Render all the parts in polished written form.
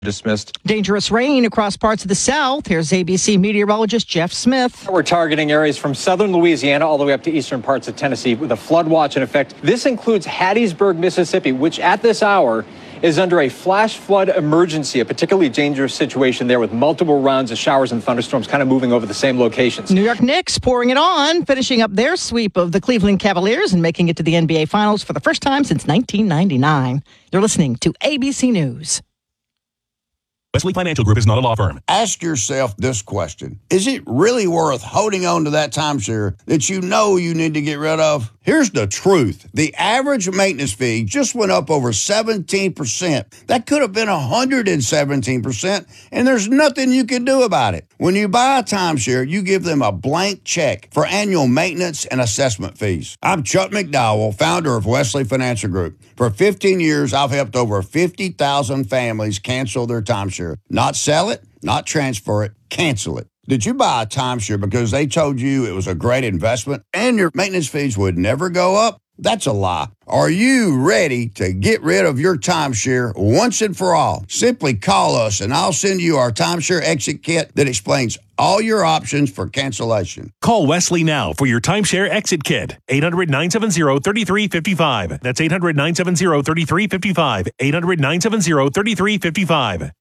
dismissed. Dangerous rain across parts of the South. Here's ABC meteorologist Jeff Smith. We're targeting areas from southern Louisiana all the way up to eastern parts of Tennessee with a flood watch in effect. This includes Hattiesburg, Mississippi, which at this hour is under a flash flood emergency, a particularly dangerous situation there with multiple rounds of showers and thunderstorms kind of moving over the same locations. New York Knicks pouring it on, finishing up their sweep of the Cleveland Cavaliers and making it to the NBA Finals for the first time since 1999. You're listening to ABC News. Wesley Financial Group is not a law firm. Ask yourself this question. Is it really worth holding on to that timeshare that you know you need to get rid of? Here's the truth. The average maintenance fee just went up over 17%. That could have been 117%, and there's nothing you can do about it. When you buy a timeshare, you give them a blank check for annual maintenance and assessment fees. I'm Chuck McDowell, founder of Wesley Financial Group. For 15 years, I've helped over 50,000 families cancel their timeshare. Not sell it, not transfer it, cancel it. Did you buy a timeshare because they told you it was a great investment and your maintenance fees would never go up? That's a lie. Are you ready to get rid of your timeshare once and for all? Simply call us and I'll send you our timeshare exit kit that explains all your options for cancellation. Call Wesley now for your timeshare exit kit. 800-970-3355. That's 800-970-3355. 800-970-3355.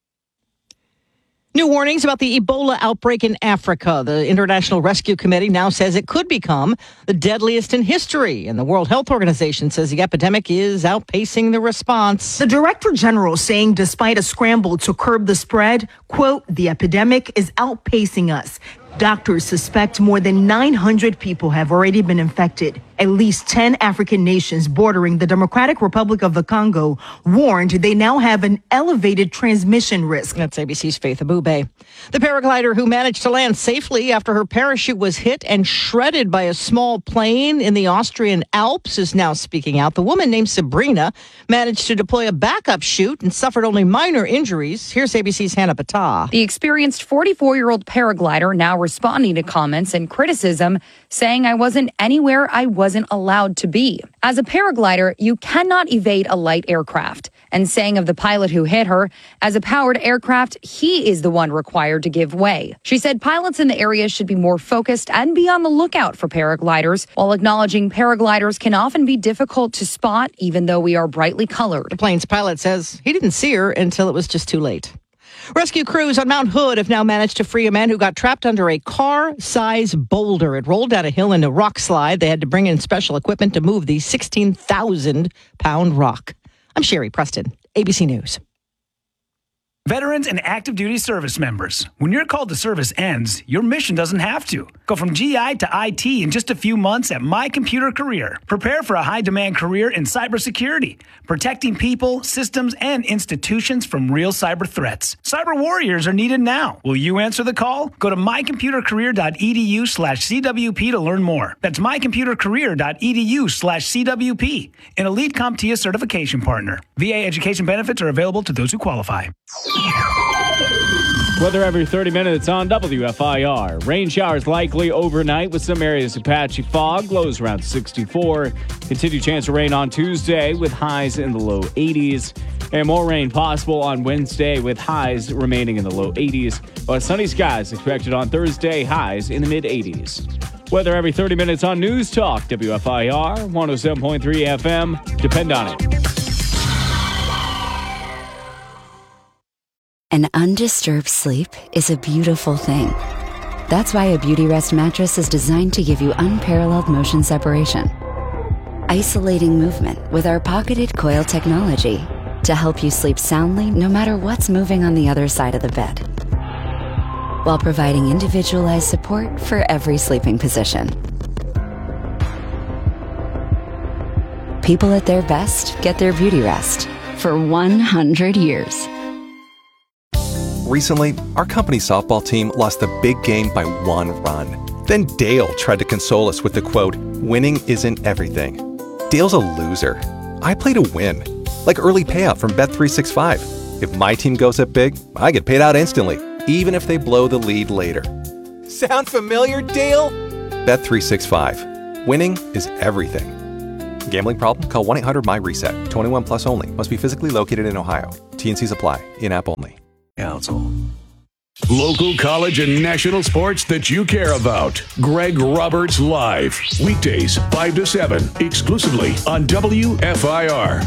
New warnings about the Ebola outbreak in Africa. The International Rescue Committee now says it could become the deadliest in history. And the World Health Organization says the epidemic is outpacing the response. The Director General saying despite a scramble to curb the spread, quote, the epidemic is outpacing us. Doctors suspect more than 900 people have already been infected. At least 10 African nations bordering the Democratic Republic of the Congo warned they now have an elevated transmission risk. That's ABC's Faith Abube. The paraglider who managed to land safely after her parachute was hit and shredded by a small plane in the Austrian Alps is now speaking out. The woman named Sabrina managed to deploy a backup chute and suffered only minor injuries. Here's ABC's Hannah Patah. The experienced 44-year-old paraglider now responding to comments and criticism, saying I wasn't anywhere I wasn't allowed to be. As a paraglider, you cannot evade a light aircraft. And saying of the pilot who hit her, as a powered aircraft, he is the one required to give way. She said pilots in the area should be more focused and be on the lookout for paragliders, while acknowledging paragliders can often be difficult to spot, even though we are brightly colored. The plane's pilot says he didn't see her until it was just too late. Rescue crews on Mount Hood have now managed to free a man who got trapped under a car-sized boulder. It rolled down a hill in a rock slide. They had to bring in special equipment to move the 16,000-pound rock. I'm Sherry Preston, ABC News. Veterans and active duty service members, when your call to service ends, your mission doesn't have to. Go from GI to IT in just a few months at My Computer Career. Prepare for a high-demand career in cybersecurity, protecting people, systems, and institutions from real cyber threats. Cyber warriors are needed now. Will you answer the call? Go to mycomputercareer.edu/CWP to learn more. That's mycomputercareer.edu/CWP, an elite CompTIA certification partner. VA education benefits are available to those who qualify. Weather every 30 minutes on WFIR. Rain showers likely overnight with some areas of patchy fog. Lows around 64. Continued chance of rain on Tuesday with highs in the low 80s. And more rain possible on Wednesday with highs remaining in the low 80s. But sunny skies expected on Thursday, highs in the mid 80s. Weather every 30 minutes on News Talk WFIR 107.3 FM. Depend on it. An undisturbed sleep is a beautiful thing. That's why a Beautyrest mattress is designed to give you unparalleled motion separation. Isolating movement with our pocketed coil technology to help you sleep soundly no matter what's moving on the other side of the bed. While providing individualized support for every sleeping position. People at their best get their Beautyrest for 100 years. Recently, our company softball team lost the big game by 1 run. Then Dale tried to console us with the quote, "Winning isn't everything." Dale's a loser. I play to win. Like early payout from Bet365. If my team goes up big, I get paid out instantly, even if they blow the lead later. Sound familiar, Dale? Bet365. Winning is everything. Gambling problem? Call 1-800-MY-RESET. 21 plus only. Must be physically located in Ohio. T&Cs apply. In-app only. Council. Local, college, and national sports that you care about. Greg Roberts Live. Weekdays, 5 to 7. Exclusively on WFIR.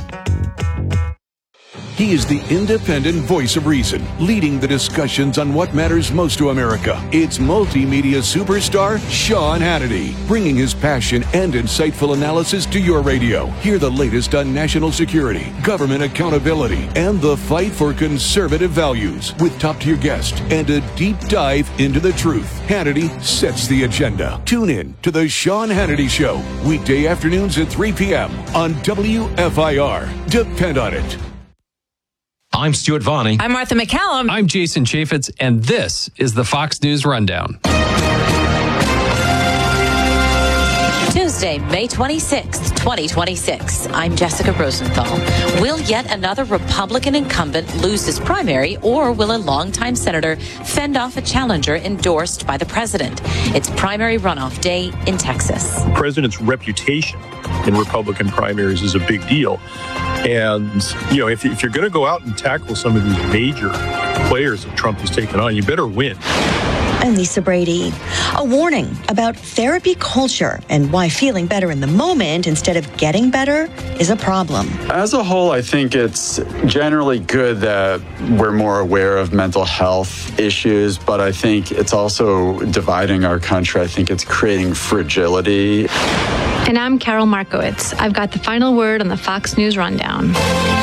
He is the independent voice of reason, leading the discussions on what matters most to America. It's multimedia superstar Sean Hannity, bringing his passion and insightful analysis to your radio. Hear the latest on national security, government accountability, and the fight for conservative values with top-tier guests and a deep dive into the truth. Hannity sets the agenda. Tune in to the Sean Hannity Show, weekday afternoons at 3 p.m. on WFIR. Depend on it. I'm Stuart Varney. I'm Martha McCallum. I'm Jason Chaffetz, and this is the Fox News Rundown. Tuesday, May 26th, 2026. I'm Jessica Rosenthal. Will yet another Republican incumbent lose his primary, or will a longtime senator fend off a challenger endorsed by the president? It's primary runoff day in Texas. The president's reputation in Republican primaries is a big deal. And, if you're going to go out and tackle some of these major players that Trump has taken on, you better win. I'm Lisa Brady. A warning about therapy culture and why feeling better in the moment instead of getting better is a problem. As a whole, I think it's generally good that we're more aware of mental health issues, but I think it's also dividing our country. I think it's creating fragility. And I'm Carol Markowitz. I've got the final word on the Fox News Rundown.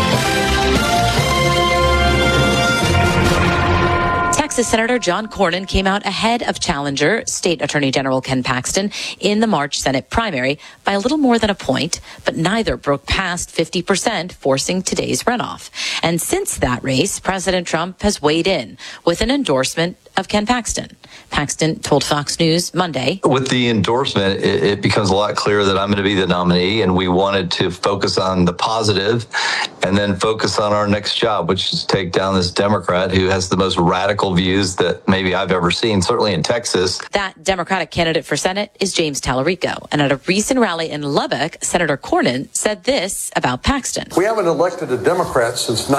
Texas Senator John Cornyn came out ahead of challenger State Attorney General Ken Paxton in the March Senate primary by a little more than a point, but neither broke past 50%, forcing today's runoff. And since that race, President Trump has weighed in with an endorsement of Ken Paxton. Paxton told Fox News Monday. With the endorsement, it becomes a lot clearer that I'm going to be the nominee, and we wanted to focus on the positive and then focus on our next job, which is take down this Democrat who has the most radical views that maybe I've ever seen, certainly in Texas. That Democratic candidate for Senate is James Tallarico. And at a recent rally in Lubbock, Senator Cornyn said this about Paxton. We haven't elected a Democrat since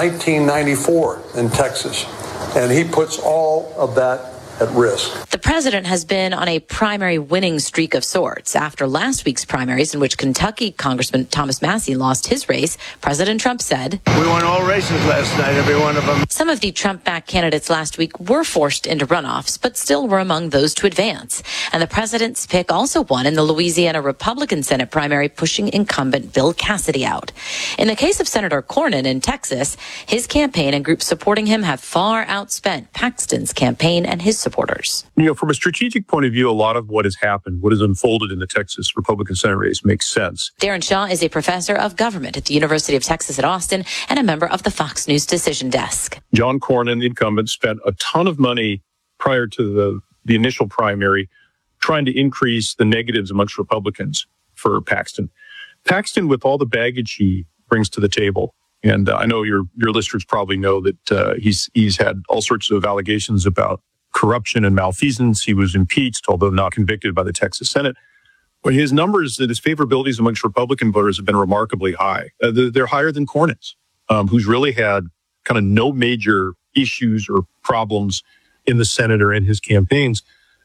1994 in Texas, and he puts all of that at risk. The president has been on a primary winning streak of sorts. After last week's primaries, in which Kentucky Congressman Thomas Massie lost his race, President Trump said, "We won all races last night, every one of them." Some of the Trump-backed candidates last week were forced into runoffs, but still were among those to advance. And the president's pick also won in the Louisiana Republican Senate primary, pushing incumbent Bill Cassidy out. In the case of Senator Cornyn in Texas, his campaign and groups supporting him have far outspent Paxton's campaign and his supporters. From a strategic point of view, a lot of what has happened, what has unfolded in the Texas Republican Senate race makes sense. Darren Shaw is a professor of government at the University of Texas at Austin and a member of the Fox News Decision Desk. John Cornyn, the incumbent, spent a ton of money prior to the initial primary trying to increase the negatives amongst Republicans for Paxton. Paxton, with all the baggage he brings to the table, and I know your listeners probably know that he's had all sorts of allegations about corruption and malfeasance. He was impeached, although not convicted, by the Texas Senate. But his numbers, his favorabilities amongst Republican voters have been remarkably high. They're higher than Cornyn's, who's really had kind of no major issues or problems in the Senate or in his campaigns.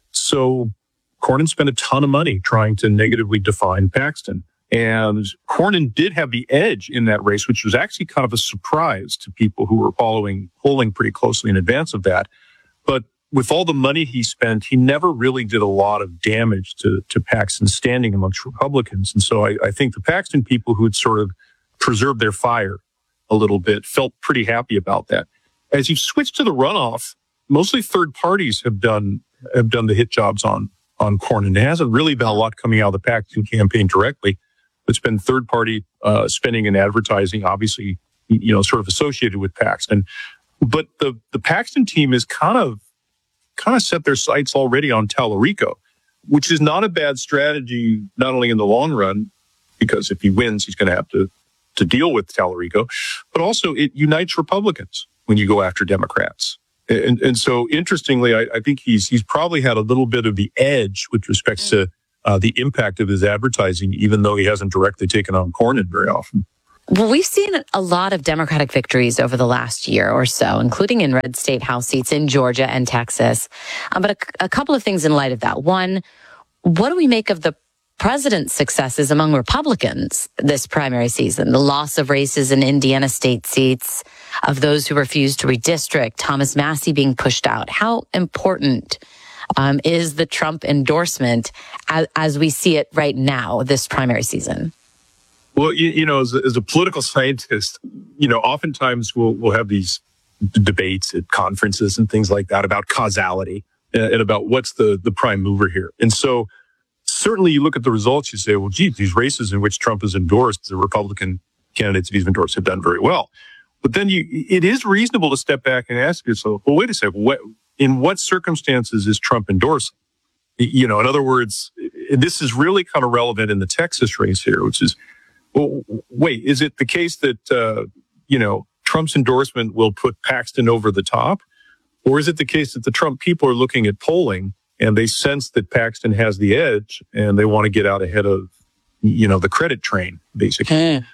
So Cornyn spent a ton of money trying to negatively define Paxton. And Cornyn did have the edge in that race, which was actually kind of a surprise to people who were polling pretty closely in advance of that. But with all the money he spent, he never really did a lot of damage to Paxton's standing amongst Republicans. And so I think the Paxton people who had sort of preserved their fire a little bit felt pretty happy about that. As you switch to the runoff, mostly third parties have done the hit jobs on Cornyn. There hasn't really been a lot coming out of the Paxton campaign directly. It's been third party spending and advertising, obviously, sort of associated with Paxton. But the Paxton team is kind of set their sights already on Tallarico, which is not a bad strategy, not only in the long run, because if he wins, he's going to have to deal with Tallarico, but also it unites Republicans when you go after Democrats. And so, interestingly, I think he's probably had a little bit of the edge with respect to the impact of his advertising, even though he hasn't directly taken on Cornyn very often. Well, we've seen a lot of Democratic victories over the last year or so, including in red state House seats in Georgia and Texas. But a couple of things in light of that. One, what do we make of the president's successes among Republicans this primary season? The loss of races in Indiana state seats, of those who refused to redistrict, Thomas Massie being pushed out. How important is the Trump endorsement as we see it right now, this primary season? Well, as a political scientist, oftentimes we'll have these debates at conferences and things like that about causality and about what's the prime mover here. And so certainly you look at the results, you say, well, gee, these races in which Trump is endorsed, the Republican candidates that he's endorsed have done very well. But then it is reasonable to step back and ask yourself, well, wait a second, in what circumstances is Trump endorsing? In other words, this is really kind of relevant in the Texas race here, which is, well, wait, is it the case that, Trump's endorsement will put Paxton over the top? Or is it the case that the Trump people are looking at polling and they sense that Paxton has the edge and they want to get out ahead of, the credit train, basically?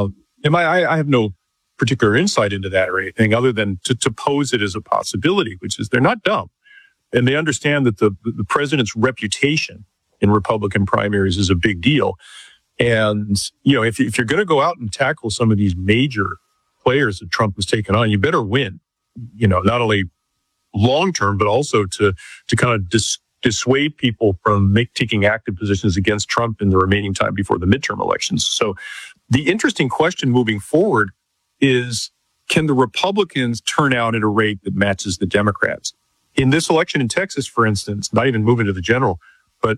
I have no particular insight into that or anything other than to pose it as a possibility, which is they're not dumb. And they understand that the president's reputation in Republican primaries is a big deal. And, if you're going to go out and tackle some of these major players that Trump has taken on, you better win, not only long term, but also to kind of dissuade people from taking active positions against Trump in the remaining time before the midterm elections. So the interesting question moving forward is, can the Republicans turn out at a rate that matches the Democrats? In this election in Texas, for instance, not even moving to the general, but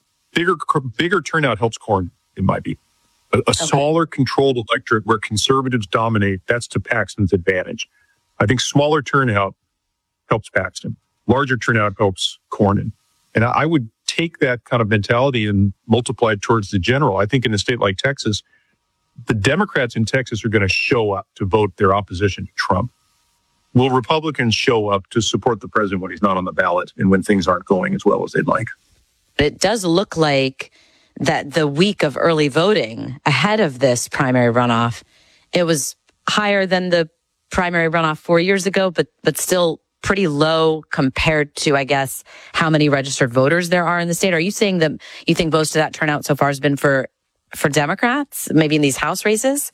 bigger turnout helps Cornyn. It might be a smaller controlled electorate where conservatives dominate. That's to Paxton's advantage. I think smaller turnout helps Paxton. Larger turnout helps Cornyn. And I would take that kind of mentality and multiply it towards the general. I think in a state like Texas, the Democrats in Texas are going to show up to vote their opposition to Trump. Will Republicans show up to support the president when he's not on the ballot and when things aren't going as well as they'd like? It does look like that the week of early voting ahead of this primary runoff, it was higher than the primary runoff 4 years ago, but still pretty low compared to, I guess, how many registered voters there are in the state. Are you saying that you think most of that turnout so far has been for Democrats, maybe in these House races?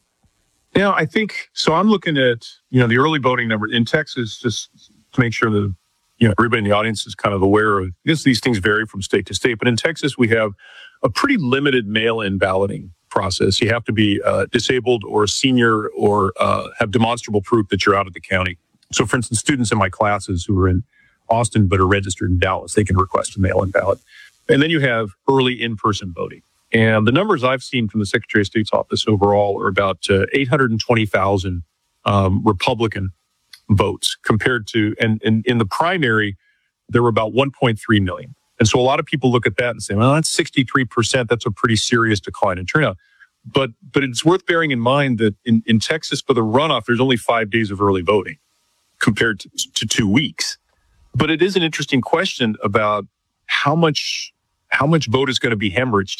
I think so. I'm looking at, the early voting number in Texas, just to make sure that, everybody in the audience is kind of aware of this. These things vary from state to state, but in Texas, we have a pretty limited mail-in balloting process. You have to be disabled or a senior or have demonstrable proof that you're out of the county. So, for instance, students in my classes who are in Austin but are registered in Dallas, they can request a mail-in ballot. And then you have early in-person voting. And the numbers I've seen from the Secretary of State's office overall are about 820,000 Republican votes compared to, and in the primary, there were about 1.3 million. And so a lot of people look at that and say, well, that's 63%. That's a pretty serious decline in turnout. But it's worth bearing in mind that in Texas, for the runoff, there's only 5 days of early voting compared to 2 weeks. But it is an interesting question about how much vote is going to be hemorrhaged,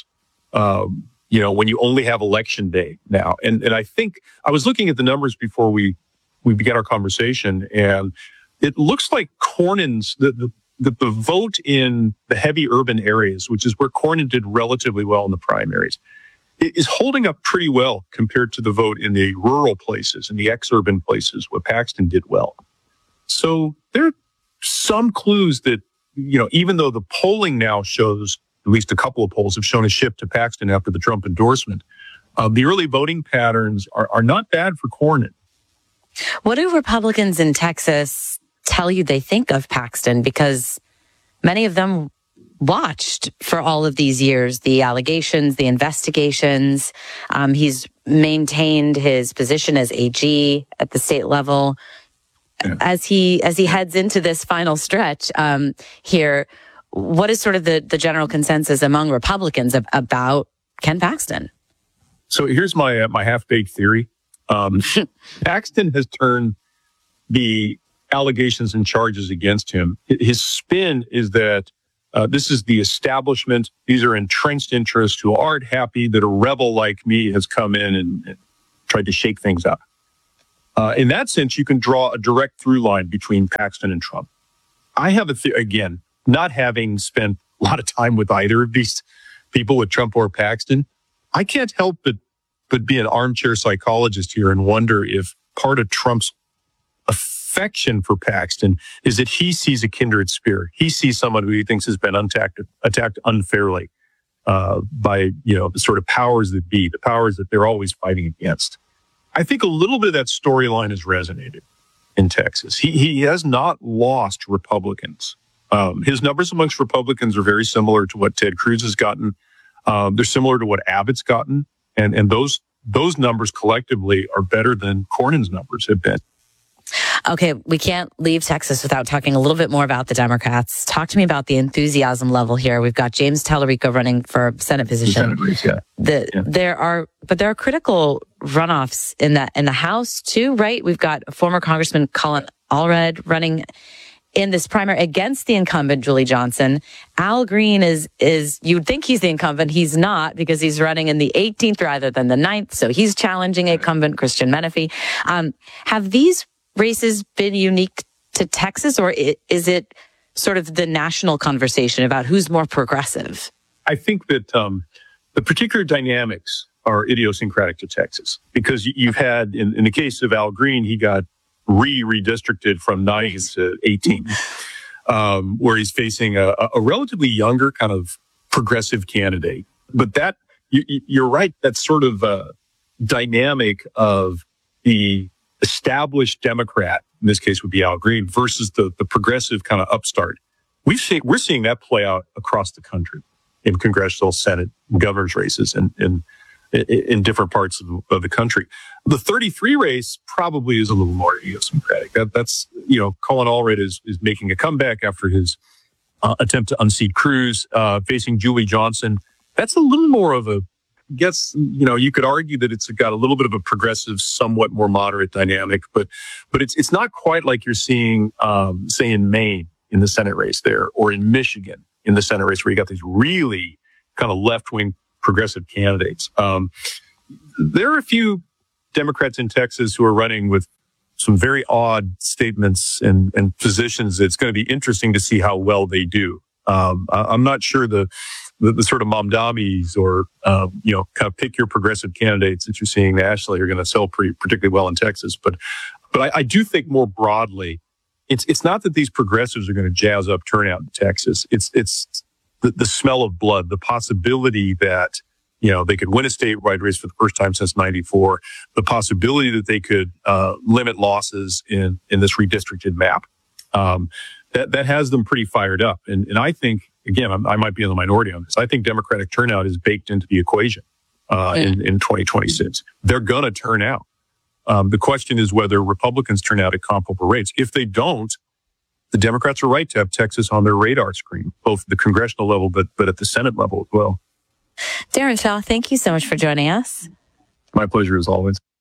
when you only have election day now. And I think I was looking at the numbers before we began our conversation, and it looks like Cornyn's, the vote in the heavy urban areas, which is where Cornyn did relatively well in the primaries, is holding up pretty well compared to the vote in the rural places and the ex-urban places where Paxton did well. So there are some clues that, even though the polling now shows, at least a couple of polls have shown a shift to Paxton after the Trump endorsement, the early voting patterns are not bad for Cornyn. What do Republicans in Texas tell you they think of Paxton? Because many of them watched for all of these years, the allegations, the investigations. He's maintained his position as AG at the state level. Yeah. As he heads into this final stretch here, what is sort of the general consensus among Republicans about Ken Paxton? So here's my half-baked theory. Paxton has turned the allegations and charges against him. His spin is that This is the establishment. These are entrenched interests who aren't happy that a rebel like me has come in and tried to shake things up. In that sense, you can draw a direct through line between Paxton and Trump. I have again, not having spent a lot of time with either of these people, with Trump or Paxton, I can't help but be an armchair psychologist here and wonder if part of Trump's affection for Paxton is that he sees a kindred spirit. He sees someone who he thinks has been attacked unfairly by, the sort of powers that be, the powers that they're always fighting against. I think a little bit of that storyline has resonated in Texas. He has not lost Republicans. His numbers amongst Republicans are very similar to what Ted Cruz has gotten. They're similar to what Abbott's gotten. And those numbers collectively are better than Cornyn's numbers have been. Okay, we can't leave Texas without talking a little bit more about the Democrats. Talk to me about the enthusiasm level here. We've got James Tallarico running for Senate position. Senate race, yeah. There are critical runoffs in the House too, right? We've got former Congressman Colin Allred running in this primary against the incumbent Julie Johnson. Al Green is you'd think he's the incumbent. He's not, because he's running in the 18th rather than the 9th. So he's challenging incumbent Christian Menefee. Have these races been unique to Texas, or is it sort of the national conversation about who's more progressive? I think that the particular dynamics are idiosyncratic to Texas, because you've had, in the case of Al Green, he got redistricted from 9 to 18, where he's facing a relatively younger kind of progressive candidate. But that, you're right, that sort of dynamic of the established Democrat, in this case would be Al Green, versus the progressive kind of upstart. We're seeing that play out across the country in congressional, Senate, and governor's races and in different parts of the country. The 33 race probably is a little more idiosyncratic. That's Colin Allred is making a comeback after his attempt to unseat Cruz, facing Julie Johnson. That's a little more of a, you could argue that it's got a little bit of a progressive, somewhat more moderate dynamic, but it's not quite like you're seeing, say, in Maine in the Senate race there, or in Michigan in the Senate race, where you got these really kind of left-wing progressive candidates. There are a few Democrats in Texas who are running with some very odd statements and positions. It's going to be interesting to see how well they do. I'm not sure the sort of Mamdamis or, kind of pick your progressive candidates that you're seeing nationally are going to sell particularly well in Texas. But I do think more broadly, it's not that these progressives are going to jazz up turnout in Texas. It's the smell of blood, the possibility that, they could win a statewide race for the first time since 94, the possibility that they could limit losses in this redistricted map. That has them pretty fired up. And I think, again, I might be in the minority on this. I think Democratic turnout is baked into the equation in 2026. They're going to turn out. The question is whether Republicans turn out at comparable rates. If they don't, the Democrats are right to have Texas on their radar screen, both at the congressional level, but at the Senate level as well. Darren Shaw, thank you so much for joining us. My pleasure as always.